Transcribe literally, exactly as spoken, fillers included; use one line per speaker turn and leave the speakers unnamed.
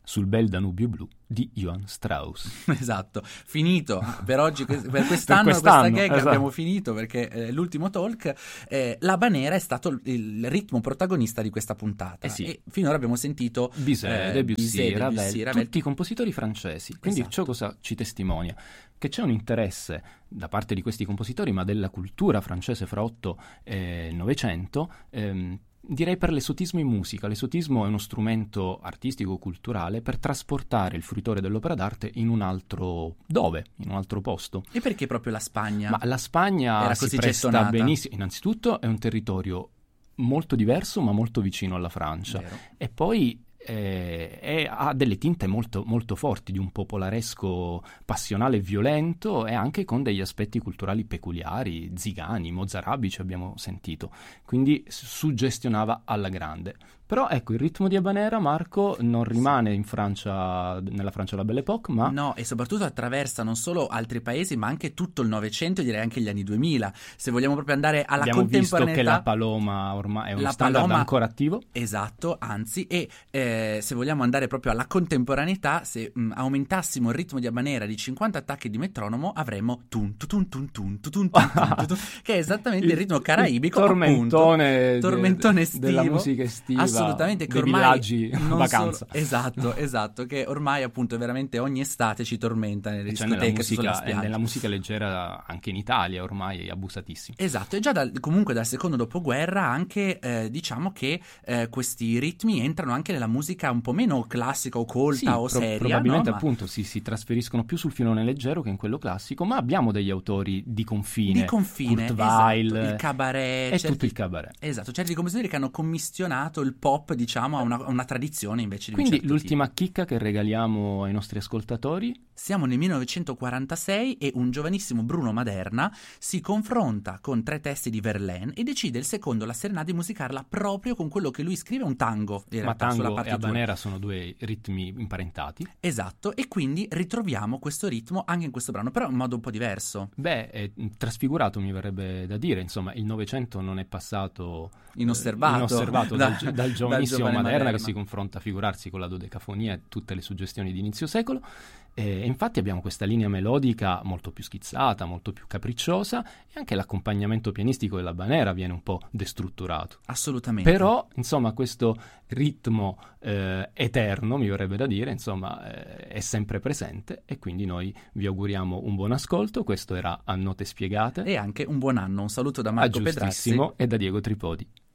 sul bel Danubio blu di Johann Strauss.
Esatto, finito per oggi, per quest'anno,
per quest'anno
questa gag
esatto.
abbiamo finito, perché eh, l'ultimo talk, eh, l'habanera è stato il, il ritmo protagonista di questa puntata,
eh sì.
e finora abbiamo sentito
Bizet,
eh,
Debussy,
Bizet,
Ravel,
Debussy, Ravel,
tutti i compositori francesi. Quindi
esatto.
ciò cosa ci testimonia? Che c'è un interesse da parte di questi compositori, ma della cultura francese fra otto e novecento, ehm, direi per l'esotismo in musica. L'esotismo è uno strumento artistico-culturale per trasportare il fruitore dell'opera d'arte in un altro dove, in un altro posto.
E perché proprio la Spagna?
Ma la Spagna
era
si
così
presta
gettonata?
benissimo. Innanzitutto è un territorio molto diverso, ma molto vicino alla Francia.
Vero.
E poi eh, è, ha delle tinte molto, molto forti, di un popolaresco passionale e violento, e anche con degli aspetti culturali peculiari, zigani, mozarabici abbiamo sentito, quindi suggestionava alla grande. Però ecco, il ritmo di habanera, Marco, non rimane in Francia, nella Francia della Belle Époque, ma...
No, e soprattutto attraversa non solo altri paesi, ma anche tutto il Novecento, direi anche gli anni duemila. Se vogliamo proprio andare alla
abbiamo
contemporaneità...
visto che la Paloma ormai è un
la
standard
Paloma,
ancora attivo.
Esatto, anzi, e eh, se vogliamo andare proprio alla contemporaneità, se mh, aumentassimo il ritmo di habanera di cinquanta attacchi di metronomo, avremmo tun tun tun tun tun tun tun tun, che è esattamente il, il ritmo caraibico,
il tormentone,
appunto, tormentone estivo,
della musica estiva,
assolutamente, che
dei
ormai
villaggi
non
vacanza.
Solo, esatto, esatto, che ormai appunto veramente ogni estate ci tormenta nelle
cioè
discoteche,
nella
sulla
musica, nella musica leggera anche in Italia ormai è abusatissimo.
Esatto, e già dal, comunque dal secondo dopoguerra anche eh, diciamo che eh, questi ritmi entrano anche nella musica un po' meno classica o colta,
sì,
o
pro-
seria,
probabilmente
no?
appunto si, si trasferiscono più sul filone leggero che in quello classico, ma abbiamo degli autori di confine,
di confine,
Kurt
esatto,
Weill,
il cabaret,
è
certi,
tutto il cabaret.
Esatto, certi compositori che hanno commissionato il pop, diciamo, a una, a una tradizione invece di
Quindi
un certo
l'ultima
tipo.
chicca che regaliamo ai nostri ascoltatori.
Siamo nel millenovecentoquarantasei e un giovanissimo Bruno Maderna si confronta con tre testi di Verlaine e decide il secondo, la Serenade, di musicarla proprio con quello che lui scrive, un tango. In
Ma
realtà, sulla
tango e
partitura.
habanera sono due ritmi imparentati.
Esatto, e quindi ritroviamo questo ritmo anche in questo brano, però in modo un po' diverso.
Beh, è trasfigurato, mi verrebbe da dire, insomma, il Novecento non è passato
inosservato,
eh, inosservato
da,
dal, dal giovanissimo
dal
Maderna,
Maderna,
che si confronta, a figurarsi, con la dodecafonia e tutte le suggestioni di inizio secolo. E infatti abbiamo questa linea melodica molto più schizzata, molto più capricciosa, e anche l'accompagnamento pianistico della habanera viene un po' destrutturato.
Assolutamente.
Però, insomma, questo ritmo eh, eterno, mi verrebbe da dire, insomma, eh, è sempre presente, e quindi noi vi auguriamo un buon ascolto. Questo era A Note Spiegate.
E anche un buon anno. Un saluto da Marco
Pedrassi e da Diego Tripodi.